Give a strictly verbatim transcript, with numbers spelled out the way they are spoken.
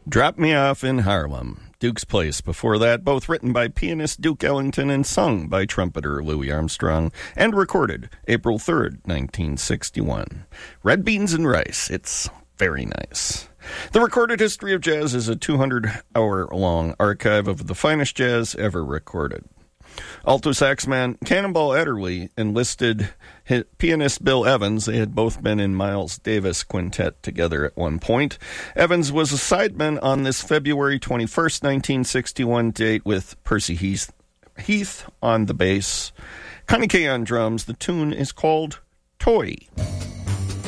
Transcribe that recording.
Drop Me Off in Harlem, Duke's Place. Before that, both written by pianist Duke Ellington and sung by trumpeter Louis Armstrong, and recorded April third, nineteen sixty-one. Red Beans and Rice, it's very nice. The Recorded History of Jazz is a two hundred hour long archive of the finest jazz ever recorded. Alto saxman Cannonball Adderley enlisted his pianist Bill Evans. They had both been in Miles Davis quintet together at one point. Evans was a sideman on this February twenty-first, nineteen sixty-one date with Percy Heath, Heath on the bass, Connie Kay on drums. The tune is called Toy.